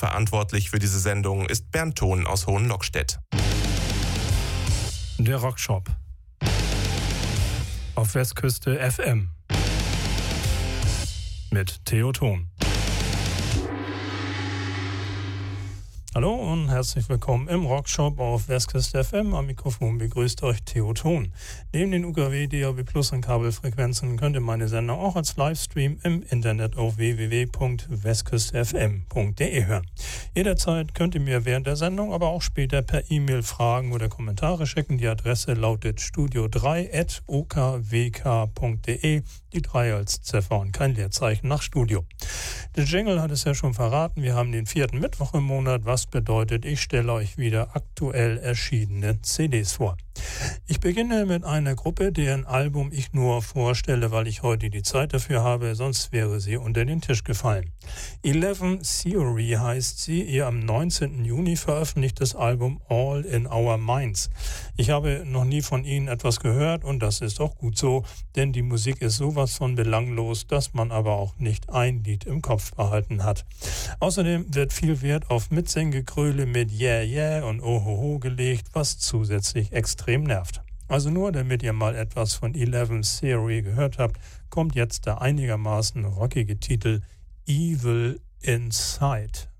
Verantwortlich für diese Sendung ist Bernd Thon aus Hohenlockstedt. Der Rockshop auf Westküste FM mit Theo Thon. Hallo und herzlich willkommen im Rockshop auf Westküste FM. Am Mikrofon begrüßt euch Theo Thon. Neben den UKW, DAB+ und Kabelfrequenzen könnt ihr meine Sendung auch als Livestream im Internet auf www.westküstefm.de hören. Jederzeit könnt ihr mir während der Sendung, aber auch später per E-Mail Fragen oder Kommentare schicken. Die Adresse lautet studio3@okwk.de. Die 3 als Ziffer und kein Leerzeichen nach Studio. Der Jingle hat es ja schon verraten. Wir haben den 4. Mittwoch im Monat, was bedeutet, ich stelle euch wieder aktuell erschienene CDs vor. Ich beginne mit einer Gruppe, deren Album ich nur vorstelle, weil ich heute die Zeit dafür habe, sonst wäre sie unter den Tisch gefallen. 11 Theory heißt sie, ihr am 19. Juni veröffentlichtes Album All in Our Minds. Ich habe noch nie von ihnen etwas gehört und das ist auch gut so, denn die Musik ist sowas von belanglos, dass man aber auch nicht ein Lied im Kopf behalten hat. Außerdem wird viel Wert auf Mitsinggekröle mit Yeah Yeah und Ohoho gelegt, was zusätzlich extrem nervt. Also nur, damit ihr mal etwas von 11 Theory gehört habt, kommt jetzt der einigermaßen rockige Titel Evil Inside.